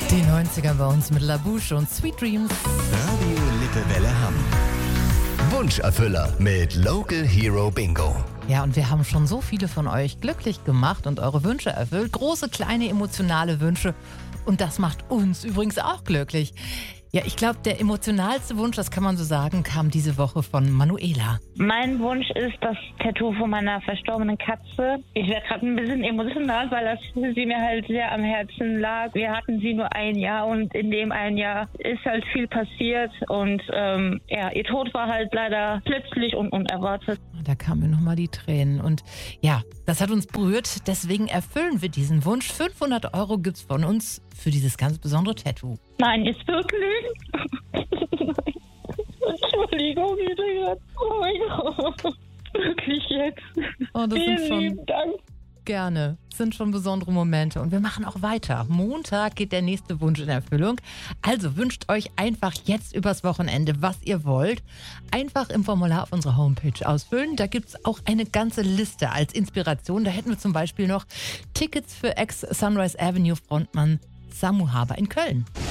Die 90er bei uns mit La Bouche und Sweet Dreams. Radio Lippewelle Hamm. Wunscherfüller mit Local Hero Bingo. Ja, und wir haben schon so viele von euch glücklich gemacht und eure Wünsche erfüllt. Große, kleine, emotionale Wünsche. Und das macht uns übrigens auch glücklich. Ja, ich glaube, der emotionalste Wunsch, das kann man so sagen, kam diese Woche von Manuela. Mein Wunsch ist das Tattoo von meiner verstorbenen Katze. Ich werde gerade ein bisschen emotional, weil das sie mir halt sehr am Herzen lag. Wir hatten sie nur ein Jahr und in dem ein Jahr ist halt viel passiert. Und ihr Tod war halt leider plötzlich und unerwartet. Da kamen mir nochmal die Tränen. Und ja, das hat uns berührt. Deswegen erfüllen wir diesen Wunsch. 500 € gibt's von uns für dieses ganz besondere Tattoo. Nein, ist wirklich? Entschuldigung, bitte. Oh mein Gott. Wirklich jetzt. Oh, das Vielen sind schon lieben Dank. gerne. Das sind schon besondere Momente. Und wir machen auch weiter. Montag geht der nächste Wunsch in Erfüllung. Also wünscht euch einfach jetzt übers Wochenende, was ihr wollt. Einfach im Formular auf unserer Homepage ausfüllen. Da gibt es auch eine ganze Liste als Inspiration. Da hätten wir zum Beispiel noch Tickets für Ex-Sunrise Avenue Frontmann Samu Haber in Köln.